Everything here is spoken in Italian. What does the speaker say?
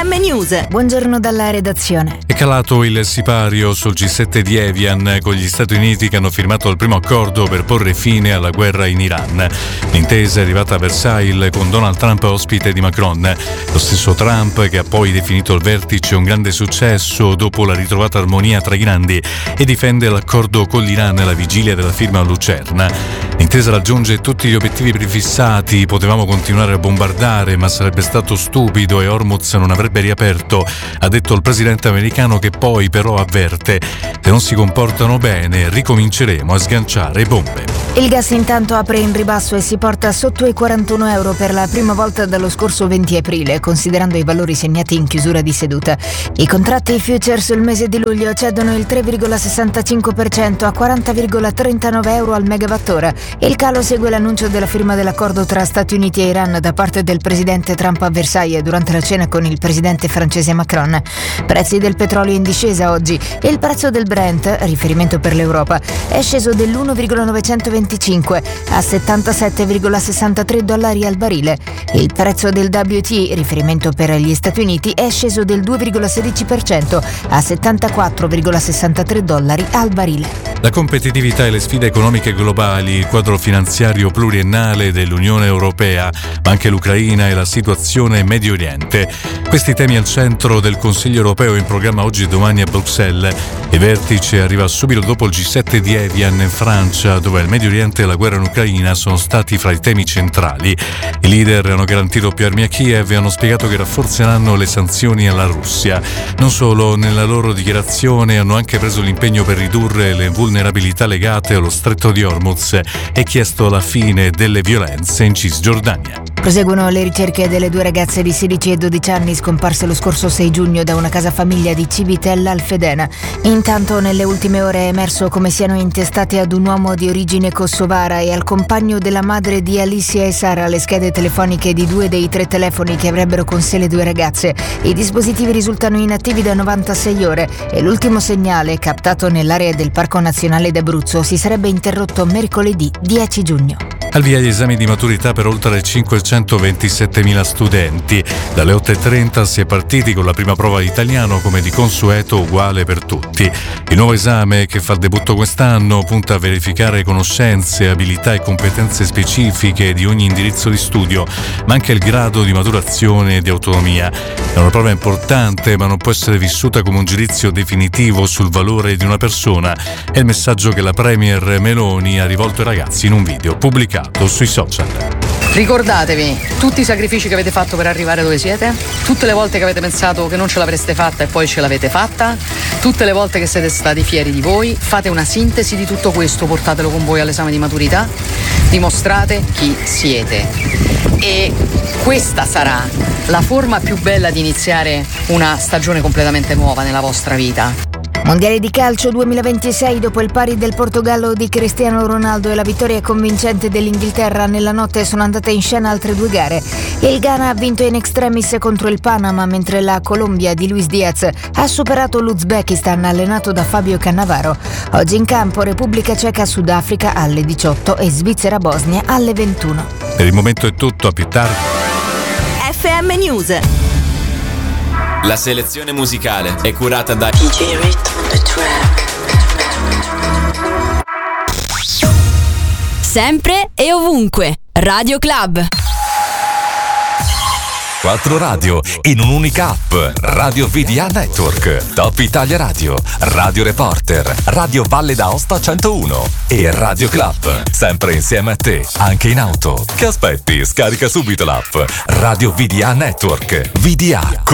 FM News. Buongiorno dalla redazione. È calato il sipario sul G7 di Evian con gli Stati Uniti che hanno firmato il primo accordo per porre fine alla guerra in Iran. L'intesa è arrivata a Versailles con Donald Trump ospite di Macron. Lo stesso Trump che ha poi definito il vertice un grande successo dopo la ritrovata armonia tra i grandi e difende l'accordo con l'Iran alla vigilia della firma a Lucerna. L'intesa raggiunge tutti gli obiettivi prefissati, potevamo continuare a bombardare ma sarebbe stato stupido e Hormuz non avrebbe riaperto, ha detto il presidente americano, che poi però avverte: se non si comportano bene ricominceremo a sganciare bombe. Il gas intanto apre in ribasso e si porta sotto i 41 euro per la prima volta dallo scorso 20 aprile, considerando i valori segnati in chiusura di seduta. I contratti future sul mese di luglio cedono il 3,65% a 40,39 euro al megawattora. Il calo segue l'annuncio della firma dell'accordo tra Stati Uniti e Iran da parte del presidente Trump a Versailles durante la cena con il presidente francese Macron. Prezzi del petrolio in discesa oggi. Il prezzo del Brent, riferimento per l'Europa, è sceso dell'1,925 a $77,63 al barile. Il prezzo del WTI, riferimento per gli Stati Uniti, è sceso del 2,16% a $74,63 al barile. La competitività e le sfide economiche globali, il quadro finanziario pluriennale dell'Unione Europea, ma anche l'Ucraina e la situazione in Medio Oriente. Questi temi al centro del Consiglio Europeo in programma oggi e domani a Bruxelles. Il vertice arriva subito dopo il G7 di Evian in Francia, dove il Medio Oriente e la guerra in Ucraina sono stati fra i temi centrali. I leader hanno garantito più armi a Kiev e hanno spiegato che rafforzeranno le sanzioni alla Russia. Non solo, nella loro dichiarazione hanno anche preso l'impegno per ridurre le vulnerabilità legate allo stretto di Hormuz e chiesto la fine delle violenze in Cisgiordania. Proseguono le ricerche delle due ragazze di 16 e 12 anni scomparse lo scorso 6 giugno da una casa famiglia di Civitella al Fedena. Intanto nelle ultime ore è emerso come siano intestate ad un uomo di origine kosovara e al compagno della madre di Alicia e Sara le schede telefoniche di 2 dei 3 telefoni che avrebbero con sé le due ragazze. I dispositivi risultano inattivi da 96 ore e l'ultimo segnale, captato nell'area del Parco Nazionale d'Abruzzo, si sarebbe interrotto mercoledì 10 giugno. Al via gli esami di maturità per oltre 527.000 studenti. Dalle 8.30 si è partiti con la prima prova di italiano, come di consueto uguale per tutti. Il nuovo esame, che fa il debutto quest'anno, punta a verificare conoscenze, abilità e competenze specifiche di ogni indirizzo di studio, ma anche il grado di maturazione e di autonomia. È una prova importante, ma non può essere vissuta come un giudizio definitivo sul valore di una persona. È il messaggio che la Premier Meloni ha rivolto ai ragazzi in un video pubblicato sui social. Ricordatevi tutti i sacrifici che avete fatto per arrivare dove siete, tutte le volte che avete pensato che non ce l'avreste fatta e poi ce l'avete fatta, tutte le volte che siete stati fieri di voi. Fate una sintesi di tutto questo, portatelo con voi all'esame di maturità, dimostrate chi siete. E questa sarà la forma più bella di iniziare una stagione completamente nuova nella vostra vita. Mondiale di calcio 2026, dopo il pari del Portogallo di Cristiano Ronaldo e la vittoria convincente dell'Inghilterra, nella notte sono andate in scena altre 2 gare. Il Ghana ha vinto in extremis contro il Panama, mentre la Colombia di Luis Diaz ha superato l'Uzbekistan allenato da Fabio Cannavaro. Oggi in campo Repubblica Ceca Sudafrica alle 18 e Svizzera Bosnia alle 21. Per il momento è tutto, a più tardi. FM News. La selezione musicale è curata da DJ Rit on the track. Sempre e ovunque. Radio Club. 4 radio in un'unica app. Radio VDA Network, Top Italia Radio, Radio Reporter, Radio Valle d'Aosta 101 e Radio Club. Sempre insieme a te, anche in auto. Che aspetti? Scarica subito l'app Radio VDA Network. VDA